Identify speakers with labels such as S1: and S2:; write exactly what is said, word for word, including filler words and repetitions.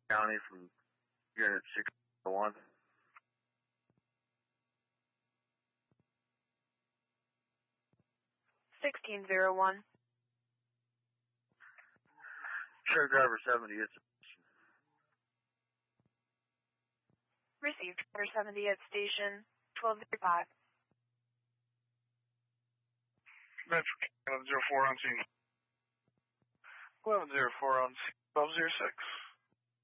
S1: County from Unit six oh one.
S2: sixteen oh one.
S1: Truck driver seventy, it's
S2: Received driver seventy at station twelve oh five.
S3: Metro eleven zero four on scene. eleven zero four on scene. twelve oh six.